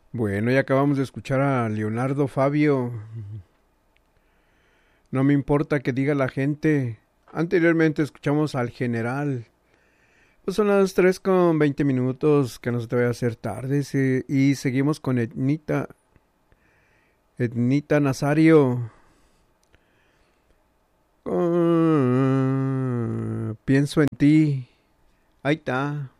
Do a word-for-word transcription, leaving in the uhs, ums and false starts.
Bueno, ya acabamos de escuchar a Leonardo Fabio. No me importa que diga la gente. Anteriormente escuchamos al general. Pues son las tres con veinte minutos, que no se te vaya a hacer tarde. Sí, y seguimos con Etnita. Etnita Nazario. Ah, pienso en ti. Ahí está.